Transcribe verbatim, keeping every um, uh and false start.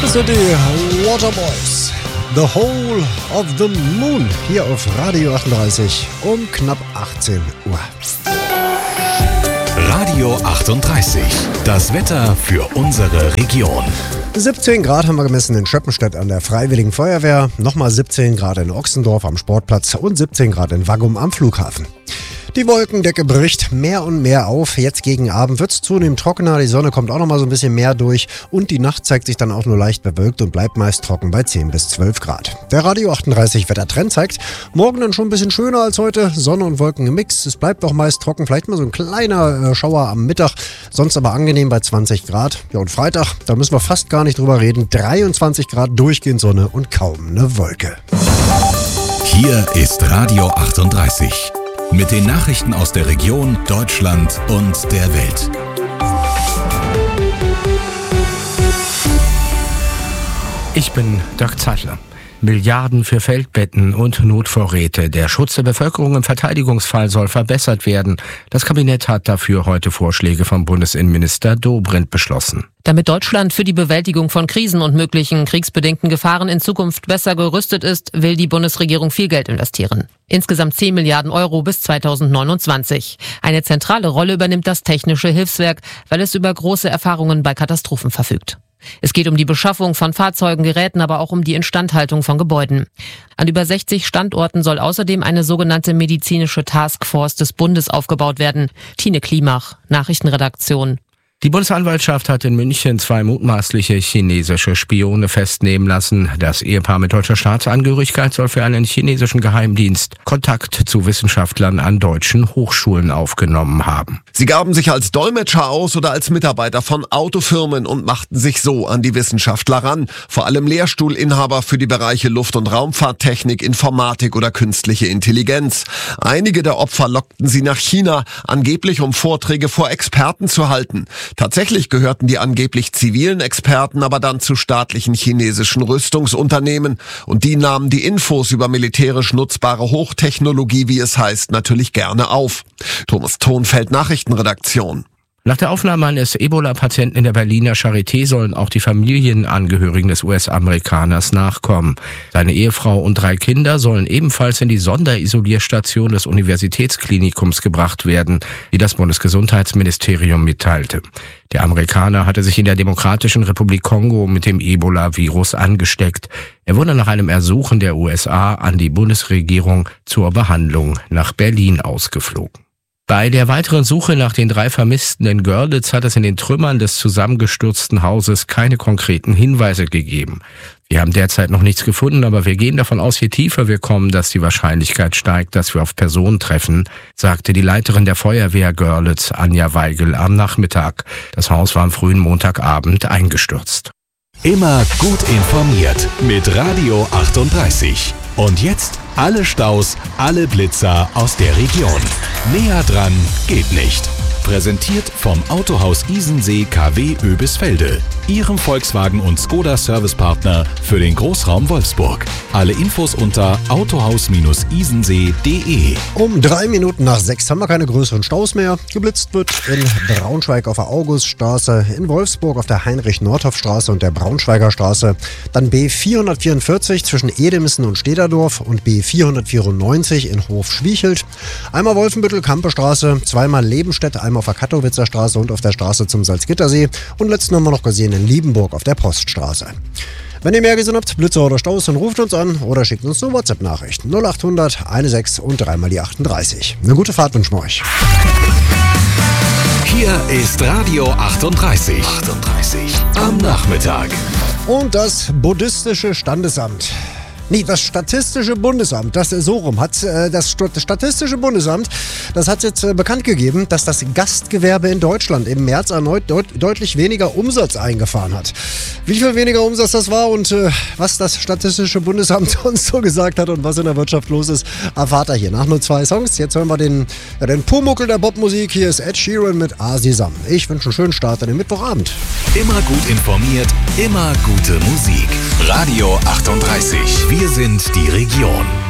sind die Waterboys. The Whole of the Moon. Hier auf Radio achtunddreißig um knapp achtzehn Uhr. Radio achtunddreißig. Das Wetter für unsere Region. siebzehn Grad haben wir gemessen in Schöppenstedt an der Freiwilligen Feuerwehr. Nochmal siebzehn Grad in Ochsendorf am Sportplatz und siebzehn Grad in Waggum am Flughafen. Die Wolkendecke bricht mehr und mehr auf. Jetzt gegen Abend wird es zunehmend trockener. Die Sonne kommt auch noch mal so ein bisschen mehr durch. Und die Nacht zeigt sich dann auch nur leicht bewölkt und bleibt meist trocken bei zehn bis zwölf Grad. Der Radio achtunddreißig Wettertrend zeigt, morgen dann schon ein bisschen schöner als heute. Sonne und Wolken im Mix. Es bleibt auch meist trocken. Vielleicht mal so ein kleiner äh, Schauer am Mittag. Sonst aber angenehm bei zwanzig Grad. Ja, und Freitag, da müssen wir fast gar nicht drüber reden. dreiundzwanzig Grad durchgehend Sonne und kaum eine Wolke. Hier ist Radio achtunddreißig. Mit den Nachrichten aus der Region, Deutschland und der Welt. Ich bin Dirk Zeitler. Milliarden für Feldbetten und Notvorräte. Der Schutz der Bevölkerung im Verteidigungsfall soll verbessert werden. Das Kabinett hat dafür heute Vorschläge vom Bundesinnenminister Dobrindt beschlossen. Damit Deutschland für die Bewältigung von Krisen und möglichen kriegsbedingten Gefahren in Zukunft besser gerüstet ist, will die Bundesregierung viel Geld investieren. Insgesamt zehn Milliarden Euro bis zweitausendneunundzwanzig. Eine zentrale Rolle übernimmt das Technische Hilfswerk, weil es über große Erfahrungen bei Katastrophen verfügt. Es geht um die Beschaffung von Fahrzeugen, Geräten, aber auch um die Instandhaltung von Gebäuden. An über sechzig Standorten soll außerdem eine sogenannte medizinische Taskforce des Bundes aufgebaut werden. Tine Klimach, Nachrichtenredaktion. Die Bundesanwaltschaft hat in München zwei mutmaßliche chinesische Spione festnehmen lassen. Das Ehepaar mit deutscher Staatsangehörigkeit soll für einen chinesischen Geheimdienst Kontakt zu Wissenschaftlern an deutschen Hochschulen aufgenommen haben. Sie gaben sich als Dolmetscher aus oder als Mitarbeiter von Autofirmen und machten sich so an die Wissenschaftler ran. Vor allem Lehrstuhlinhaber für die Bereiche Luft- und Raumfahrttechnik, Informatik oder künstliche Intelligenz. Einige der Opfer lockten sie nach China, angeblich um Vorträge vor Experten zu halten. Tatsächlich gehörten die angeblich zivilen Experten aber dann zu staatlichen chinesischen Rüstungsunternehmen und die nahmen die Infos über militärisch nutzbare Hochtechnologie, wie es heißt, natürlich gerne auf. Thomas Thonfeld, Nachrichtenredaktion. Nach der Aufnahme eines Ebola-Patienten in der Berliner Charité sollen auch die Familienangehörigen des U S-Amerikaners nachkommen. Seine Ehefrau und drei Kinder sollen ebenfalls in die Sonderisolierstation des Universitätsklinikums gebracht werden, wie das Bundesgesundheitsministerium mitteilte. Der Amerikaner hatte sich in der Demokratischen Republik Kongo mit dem Ebola-Virus angesteckt. Er wurde nach einem Ersuchen der U S A an die Bundesregierung zur Behandlung nach Berlin ausgeflogen. Bei der weiteren Suche nach den drei Vermissten in Görlitz hat es in den Trümmern des zusammengestürzten Hauses keine konkreten Hinweise gegeben. Wir haben derzeit noch nichts gefunden, aber wir gehen davon aus, je tiefer wir kommen, dass die Wahrscheinlichkeit steigt, dass wir auf Personen treffen, sagte die Leiterin der Feuerwehr Görlitz, Anja Weigel, am Nachmittag. Das Haus war am frühen Montagabend eingestürzt. Immer gut informiert mit Radio achtunddreißig. Und jetzt alle Staus, alle Blitzer aus der Region. Näher dran geht nicht. Präsentiert vom Autohaus Isensee K W Oebisfelde, Ihrem Volkswagen- und Skoda-Servicepartner für den Großraum Wolfsburg. Alle Infos unter autohaus isensee punkt de. Um drei Minuten nach sechs haben wir keine größeren Staus mehr. Geblitzt wird in Braunschweig auf der Auguststraße, in Wolfsburg auf der Heinrich-Nordhoff-Straße und der Braunschweiger Straße. Dann B vierhundertvierundvierzig zwischen Edemissen und Stederdorf und B vierhundertvierundneunzig in Hof-Schwiechelt. Einmal Wolfenbüttel-Kampestraße, zweimal Lebenstedt, einmal auf der Kattowitzer Straße und auf der Straße zum Salzgittersee. Und letzten haben wir noch gesehen in Liebenburg auf der Poststraße. Wenn ihr mehr gesehen habt, Blitzer oder Staus, dann ruft uns an oder schickt uns eine WhatsApp-Nachricht. null achthundert sechzehn und dreimal die achtunddreißig. Eine gute Fahrt wünschen wir euch. Hier ist Radio achtunddreißig. achtunddreißig am Nachmittag. Und das buddhistische Standesamt. Nee, das Statistische Bundesamt, das so rum hat äh, das Statistische Bundesamt, das hat jetzt äh, bekannt gegeben, dass das Gastgewerbe in Deutschland im März erneut deut- deutlich weniger Umsatz eingefahren hat. Wie viel weniger Umsatz das war und äh, was das Statistische Bundesamt uns so gesagt hat und was in der Wirtschaft los ist, erfahrt ihr hier nach nur zwei Songs. Jetzt hören wir den, ja, den Pumuckl der Popmusik. Hier ist Ed Sheeran mit Asisam. Ich wünsche einen schönen Start an den Mittwochabend. Immer gut informiert, immer gute Musik. Radio achtunddreißig. Wir sind die Region.